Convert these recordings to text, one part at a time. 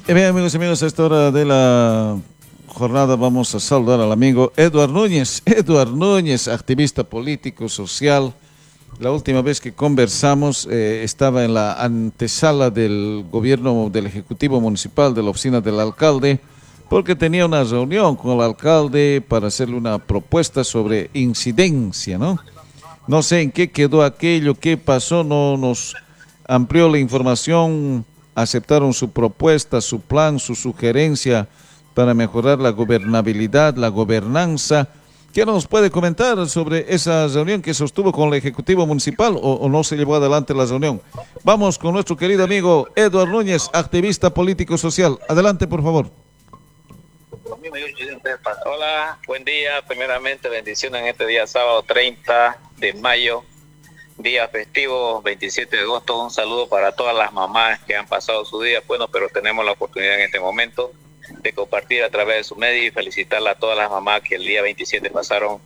Bien, amigos y amigas, a esta hora de la jornada vamos a saludar al amigo Eduard Núñez. Eduard Núñez, activista político, social. La última vez que conversamos estaba en la antesala del gobierno del Ejecutivo Municipal de la oficina del alcalde, porque tenía una reunión con el alcalde para hacerle una propuesta sobre incidencia, ¿no? No sé en qué quedó aquello, qué pasó, no nos amplió la información. Aceptaron su propuesta, su plan, su sugerencia para mejorar la gobernabilidad, la gobernanza. ¿Qué nos puede comentar sobre esa reunión que sostuvo con el Ejecutivo Municipal o no se llevó adelante la reunión? Vamos con nuestro querido amigo Eduard Núñez, activista político social. Adelante, por favor. Hola, buen día. Primeramente, bendiciones en este día sábado 30 de mayo. Día festivo, 27 de agosto, un saludo para todas las mamás que han pasado su día, bueno, pero tenemos la oportunidad en este momento de compartir a través de su medio y felicitarla a todas las mamás que el día 27 pasaron,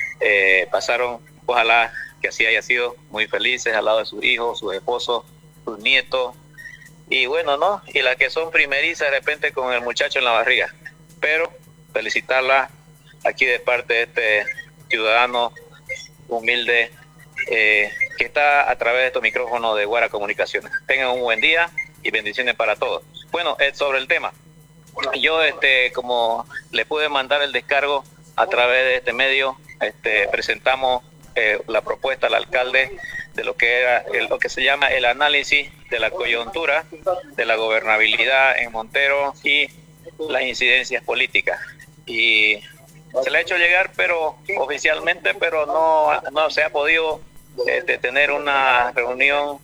ojalá que así haya sido, muy felices al lado de sus hijos, sus esposos, sus nietos, y bueno, ¿no? Y las que son primerizas de repente con el muchacho en la barriga, pero felicitarla aquí de parte de este ciudadano humilde, que está a través de estos micrófonos de Guara Comunicaciones. Tengan un buen día y bendiciones para todos. Bueno, sobre el tema, yo como le pude mandar el descargo a través de este medio, presentamos la propuesta al alcalde de lo que era lo que se llama el análisis de la coyuntura de la gobernabilidad en Montero y las incidencias políticas, y se le ha hecho llegar pero oficialmente, pero no se ha podido tener una reunión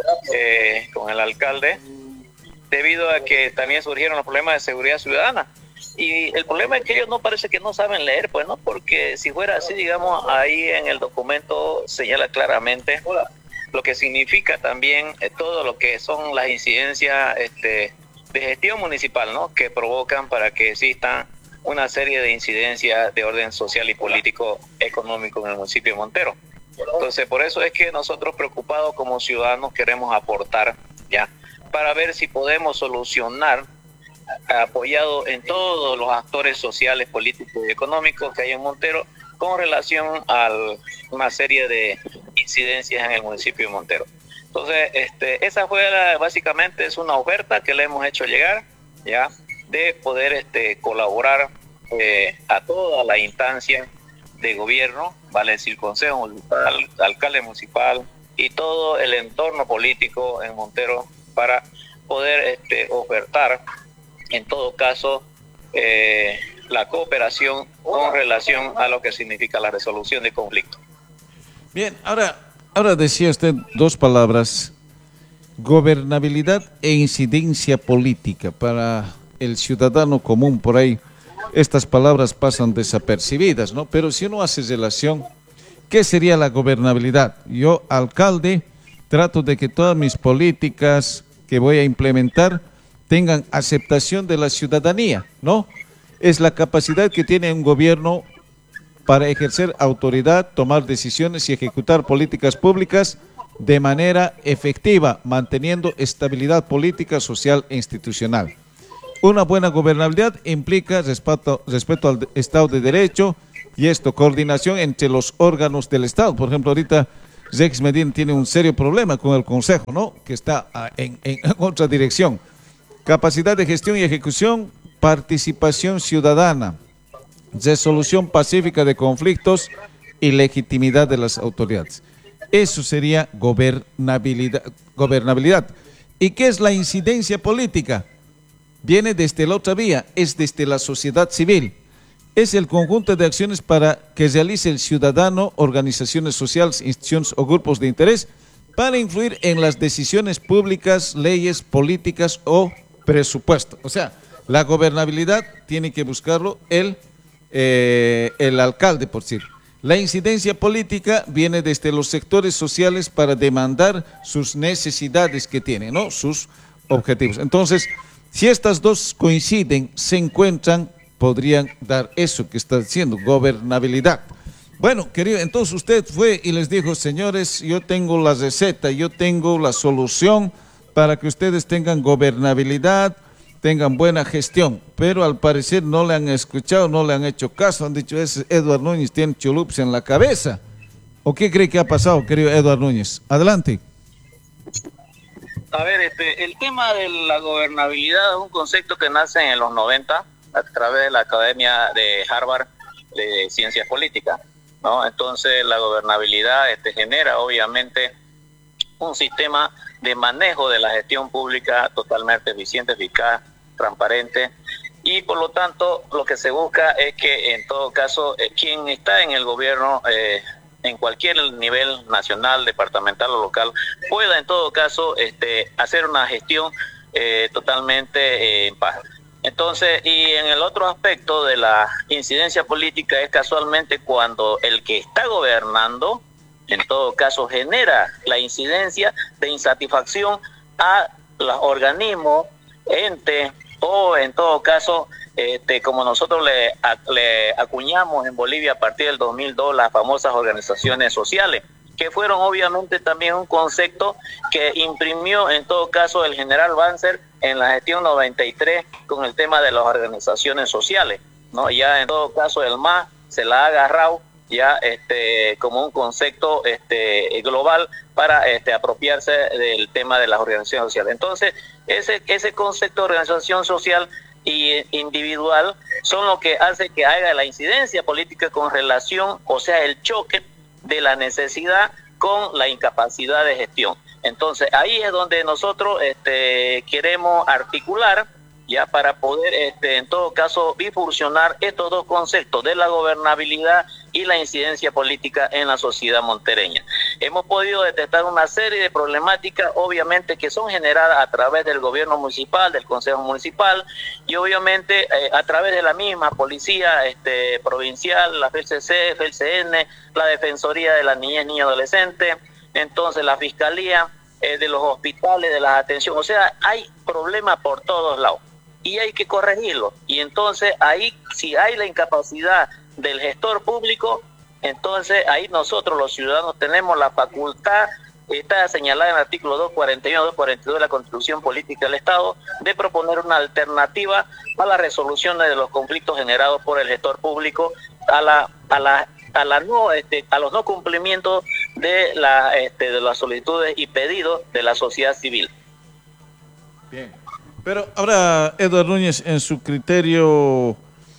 con el alcalde debido a que también surgieron los problemas de seguridad ciudadana, y el problema es que ellos no parece que no saben leer, pues no, porque si fuera así, digamos, ahí en el documento señala claramente lo que significa también todo lo que son las incidencias de gestión municipal, ¿no?, que provocan para que existan una serie de incidencias de orden social y político económico en el municipio de Montero. Entonces, por eso es que nosotros, preocupados como ciudadanos, queremos aportar ya para ver si podemos solucionar, apoyado en todos los actores sociales, políticos y económicos que hay en Montero, con relación a una serie de incidencias en el municipio de Montero. Entonces, esa fue básicamente es una oferta que le hemos hecho llegar, ya, de poder colaborar a toda la instancia de gobierno, vale decir consejo municipal, alcalde municipal y todo el entorno político en Montero, para poder ofertar en todo caso la cooperación con relación a lo que significa la resolución de conflictos. Bien, ahora decía usted dos palabras: gobernabilidad e incidencia política. Para el ciudadano común por ahí estas palabras pasan desapercibidas, ¿no? Pero si uno hace relación, ¿qué sería la gobernabilidad? Yo, alcalde, trato de que todas mis políticas que voy a implementar tengan aceptación de la ciudadanía, ¿no? Es la capacidad que tiene un gobierno para ejercer autoridad, tomar decisiones y ejecutar políticas públicas de manera efectiva, manteniendo estabilidad política, social e institucional. Una buena gobernabilidad implica respeto al Estado de Derecho y coordinación entre los órganos del Estado. Por ejemplo, ahorita Rex Medina tiene un serio problema con el Consejo, ¿no?, que está en otra dirección. Capacidad de gestión y ejecución, participación ciudadana, resolución pacífica de conflictos y legitimidad de las autoridades. Eso sería gobernabilidad. ¿Y qué es la incidencia política? Viene desde la otra vía, es desde la sociedad civil. Es el conjunto de acciones para que realice el ciudadano, organizaciones sociales, instituciones o grupos de interés para influir en las decisiones públicas, leyes, políticas o presupuesto. O sea, la gobernabilidad tiene que buscarlo el alcalde, por decir. La incidencia política viene desde los sectores sociales para demandar sus necesidades que tienen, ¿no?, sus objetivos. Entonces, si estas dos coinciden, se encuentran, podrían dar eso que está diciendo, gobernabilidad. Bueno, querido, entonces usted fue y les dijo: señores, yo tengo la receta, yo tengo la solución para que ustedes tengan gobernabilidad, tengan buena gestión, pero al parecer no le han escuchado, no le han hecho caso, han dicho, ese Eduardo Núñez tiene chulups en la cabeza. ¿O qué cree que ha pasado, querido Eduardo Núñez? Adelante. A ver, el tema de la gobernabilidad es un concepto que nace en los 90 a través de la Academia de Harvard de Ciencias Políticas, ¿no? Entonces la gobernabilidad genera obviamente un sistema de manejo de la gestión pública totalmente eficiente, eficaz, transparente, y por lo tanto lo que se busca es que en todo caso quien está en el gobierno en cualquier nivel nacional, departamental o local pueda en todo caso hacer una gestión totalmente en paz. Entonces, y en el otro aspecto de la incidencia política es casualmente cuando el que está gobernando en todo caso genera la incidencia de insatisfacción a los organismos, entes o en todo caso como nosotros le acuñamos en Bolivia a partir del 2002 las famosas organizaciones sociales, que fueron obviamente también un concepto que imprimió en todo caso el general Banzer en la gestión 93 con el tema de las organizaciones sociales, ¿no? Ya en todo caso el MAS se la ha agarrado ya como un concepto global para apropiarse del tema de las organizaciones sociales. Entonces, ese concepto de organización social y individual son lo que hace que haga la incidencia política con relación, o sea, el choque de la necesidad con la incapacidad de gestión. Entonces, ahí es donde nosotros queremos articular ya para poder, en todo caso, bifurcionar estos dos conceptos de la gobernabilidad y la incidencia política en la sociedad montereña. Hemos podido detectar una serie de problemáticas, obviamente, que son generadas a través del gobierno municipal, del consejo municipal, y obviamente a través de la misma policía provincial, la FELCC, FELCN, la Defensoría de la Niñez, Niños y Adolescentes, entonces la Fiscalía, de los hospitales, de las atenciones. O sea, hay problemas por todos lados y hay que corregirlo. Y entonces ahí, si hay la incapacidad del gestor público, entonces ahí nosotros los ciudadanos tenemos la facultad, está señalada en el artículo 241, 242 de la Constitución Política del Estado, de proponer una alternativa a la resolución de los conflictos generados por el gestor público a los no cumplimientos de las solicitudes y pedidos de la sociedad civil. Bien. Pero ahora, Eduardo Núñez, en su criterio,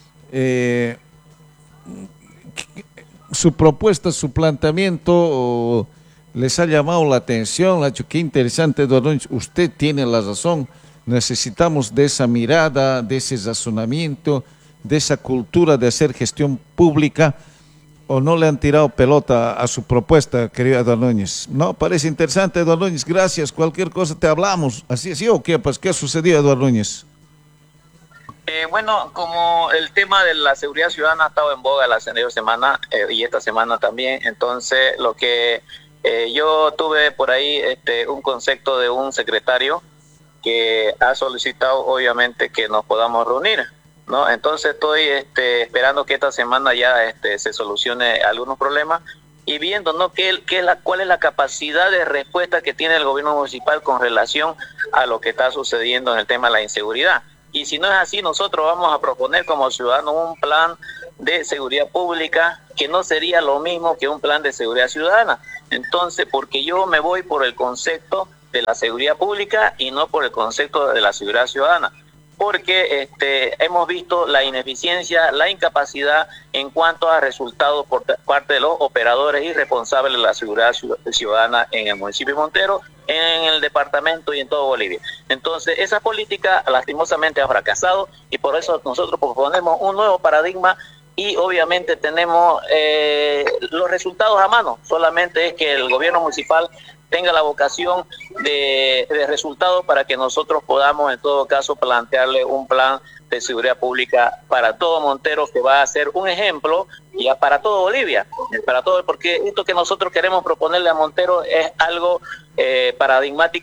su propuesta, su planteamiento, les ha llamado la atención, ha dicho, qué interesante, Eduardo Núñez, usted tiene la razón, necesitamos de esa mirada, de ese razonamiento, de esa cultura de hacer gestión pública. ¿O no le han tirado pelota a su propuesta, querido Eduardo Núñez? No, parece interesante, Eduardo Núñez, gracias, cualquier cosa te hablamos. ¿Así es? ¿O qué? Pues, ¿qué sucedió, Eduardo Núñez? Bueno, como el tema de la seguridad ciudadana ha estado en boga la anterior semana y esta semana también, entonces lo que yo tuve por ahí un concepto de un secretario que ha solicitado obviamente que nos podamos reunir, ¿no? Entonces estoy esperando que esta semana ya se solucione algunos problemas y viendo, ¿no?, cuál es la capacidad de respuesta que tiene el gobierno municipal con relación a lo que está sucediendo en el tema de la inseguridad. Y si no es así, nosotros vamos a proponer como ciudadanos un plan de seguridad pública que no sería lo mismo que un plan de seguridad ciudadana. Entonces, porque yo me voy por el concepto de la seguridad pública y no por el concepto de la seguridad ciudadana, porque hemos visto la ineficiencia, la incapacidad en cuanto a resultados por parte de los operadores y responsables de la seguridad ciudadana en el municipio de Montero, en el departamento y en todo Bolivia. Entonces, esa política lastimosamente ha fracasado y por eso nosotros proponemos un nuevo paradigma y obviamente tenemos los resultados a mano. Solamente es que el gobierno municipal tenga la vocación de resultados para que nosotros podamos en todo caso plantearle un plan de seguridad pública para todo Montero que va a ser un ejemplo ya para todo Bolivia, para todo, porque esto que nosotros queremos proponerle a Montero es algo paradigmático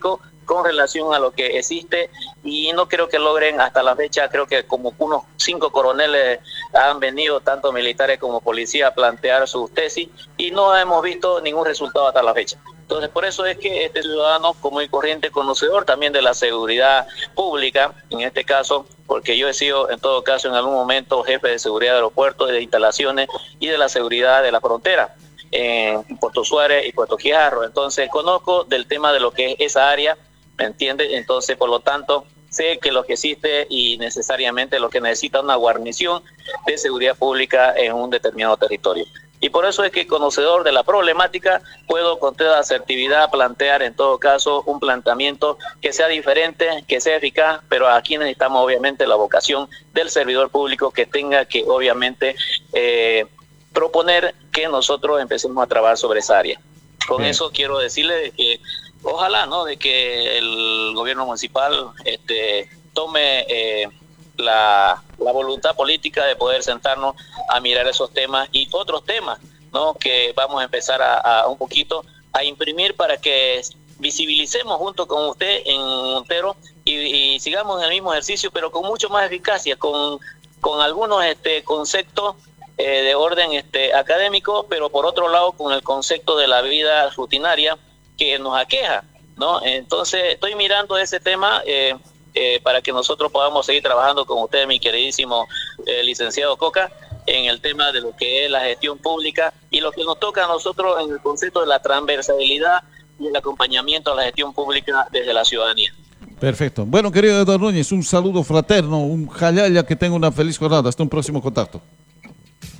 con relación a lo que existe, y no creo que logren hasta la fecha. Creo que como unos 5 coroneles han venido, tanto militares como policías, a plantear sus tesis, y no hemos visto ningún resultado hasta la fecha. Entonces, por eso es que este ciudadano común y corriente, conocedor también de la seguridad pública, en este caso, porque yo he sido en todo caso en algún momento jefe de seguridad de aeropuertos, de instalaciones y de la seguridad de la frontera en Puerto Suárez y Puerto Quijarro. Entonces conozco del tema de lo que es esa área, ¿me entiendes? Entonces, por lo tanto, sé que lo que existe y necesariamente lo que necesita una guarnición de seguridad pública en un determinado territorio. Y por eso es que, conocedor de la problemática, puedo con toda asertividad plantear en todo caso un planteamiento que sea diferente, que sea eficaz, pero aquí necesitamos obviamente la vocación del servidor público, que tenga que obviamente proponer que nosotros empecemos a trabajar sobre esa área. Con eso quiero decirle que ojalá, ¿no?, de que el gobierno municipal tome la voluntad política de poder sentarnos a mirar esos temas y otros temas, ¿no?, que vamos a empezar a un poquito a imprimir para que visibilicemos junto con usted en Montero y sigamos en el mismo ejercicio, pero con mucho más eficacia, con algunos conceptos de orden académico, pero por otro lado con el concepto de la vida rutinaria que nos aqueja, ¿no? Entonces estoy mirando ese tema para que nosotros podamos seguir trabajando con usted, mi queridísimo licenciado Coca, en el tema de lo que es la gestión pública y lo que nos toca a nosotros en el concepto de la transversalidad y el acompañamiento a la gestión pública desde la ciudadanía. Perfecto. Bueno, querido Eduardo Núñez, un saludo fraterno, un jalaya, que tenga una feliz jornada. Hasta un próximo contacto.